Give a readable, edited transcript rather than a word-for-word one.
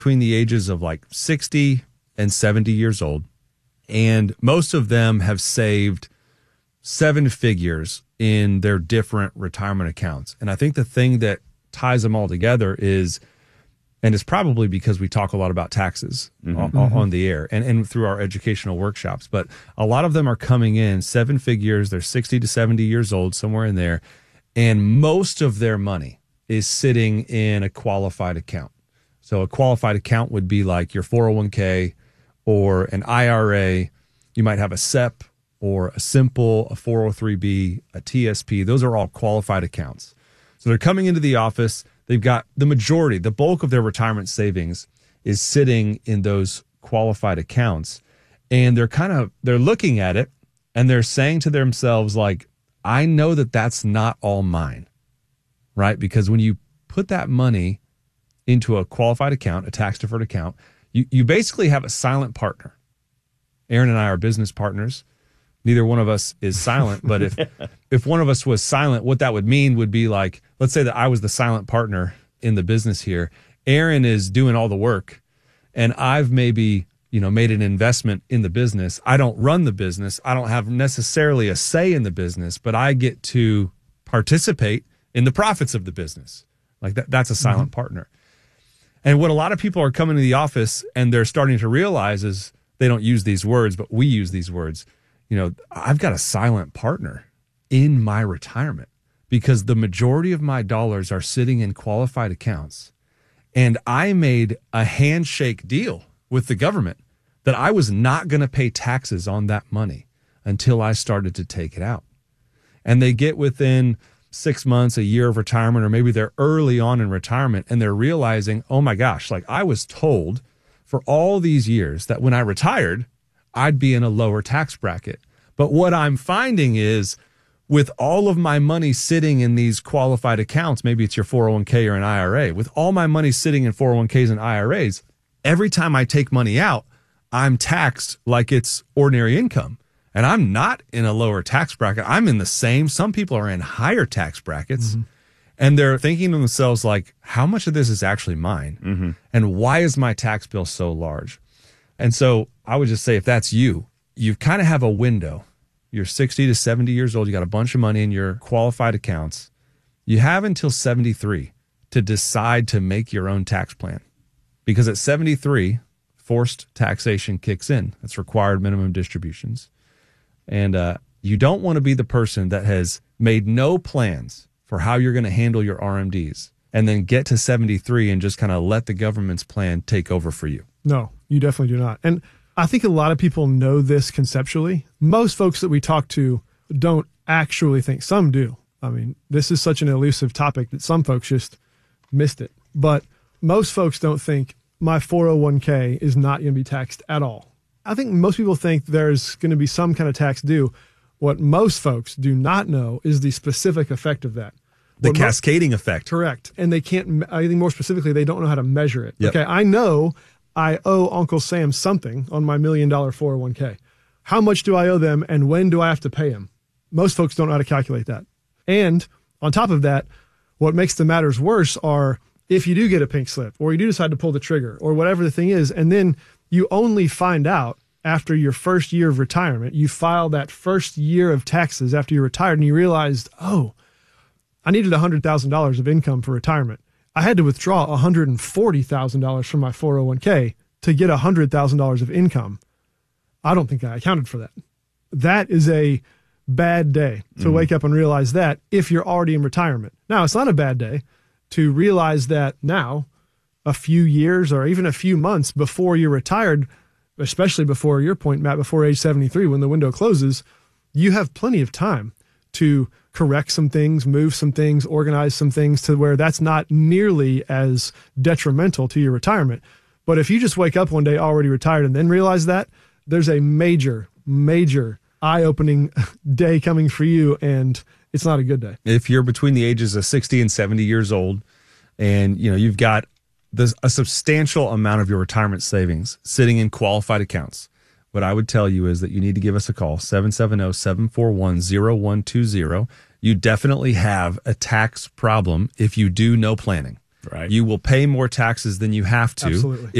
between the ages of like 60 and 70 years old. And most of them have saved 7 figures in their different retirement accounts. And I think the thing that ties them all together is, and it's probably because we talk a lot about taxes on the air and through our educational workshops, but a lot of them are coming in 7 figures. They're 60 to 70 years old, somewhere in there. And most of their money is sitting in a qualified account. So a qualified account would be like your 401k or an IRA. You might have a SEP or a simple, a 403b, a TSP. Those are all qualified accounts. So they're coming into the office. They've got the majority, the bulk of their retirement savings is sitting in those qualified accounts. And they're looking at it and they're saying to themselves, like, I know that that's not all mine, right? Because when you put that money into a qualified account, a tax deferred account, you basically have a silent partner. Aaron and I are business partners. Neither one of us is silent, but if one of us was silent, what that would mean would be like, let's say that I was the silent partner in the business here. Aaron is doing all the work, and I've maybe, made an investment in the business. I don't run the business. I don't have necessarily a say in the business, but I get to participate in the profits of the business. Like that's a silent partner. And what a lot of people are coming to the office and they're starting to realize is, they don't use these words, but we use these words. I've got a silent partner in my retirement because the majority of my dollars are sitting in qualified accounts. And I made a handshake deal with the government that I was not going to pay taxes on that money until I started to take it out. And they get within 6 months, a year of retirement, or maybe they're early on in retirement and they're realizing, oh my gosh, like I was told for all these years that when I retired, I'd be in a lower tax bracket. But what I'm finding is with all of my money sitting in these qualified accounts, maybe it's your 401k or an IRA, with all my money sitting in 401ks and IRAs, every time I take money out, I'm taxed like it's ordinary income. And I'm not in a lower tax bracket. I'm in the same. Some people are in higher tax brackets. And they're thinking to themselves, like, how much of this is actually mine? And why is my tax bill so large? And so I would just say, if that's you, you kind of have a window. You're 60 to 70 years old. You got a bunch of money in your qualified accounts. You have until 73 to decide to make your own tax plan. Because at 73, forced taxation kicks in. That's required minimum distributions. And you don't want to be the person that has made no plans for how you're going to handle your RMDs and then get to 73 and just kind of let the government's plan take over for you. No, you definitely do not. And I think a lot of people know this conceptually. Most folks that we talk to don't actually think. Some do. I mean, this is such an elusive topic that some folks just missed it. But most folks don't think my 401k is not going to be taxed at all. I think most people think there's going to be some kind of tax due. What most folks do not know is the specific effect of that. The cascading effect. Correct. And they can't, I think more specifically, they don't know how to measure it. Yep. Okay, I know I owe Uncle Sam something on my $1 million 401k. How much do I owe them and when do I have to pay him? Most folks don't know how to calculate that. And on top of that, what makes the matters worse are if you do get a pink slip or you do decide to pull the trigger or whatever the thing is, and then you only find out after your first year of retirement, you file that first year of taxes after you're retired and you realized, oh, I needed $100,000 of income for retirement. I had to withdraw $140,000 from my 401k to get $100,000 of income. I don't think I accounted for that. That is a bad day to wake up and realize that if you're already in retirement. Now, it's not a bad day to realize that now, a few years or even a few months before you're retired, especially before your point, Matt, before age 73, when the window closes, you have plenty of time to correct some things, move some things, organize some things to where that's not nearly as detrimental to your retirement. But if you just wake up one day already retired and then realize that, there's a major, major eye-opening day coming for you, and it's not a good day. If you're between the ages of 60 and 70 years old and you've got a substantial amount of your retirement savings sitting in qualified accounts, what I would tell you is that you need to give us a call, 770-741-0120. You definitely have a tax problem if you do no planning. Right. You will pay more taxes than you have to. Absolutely.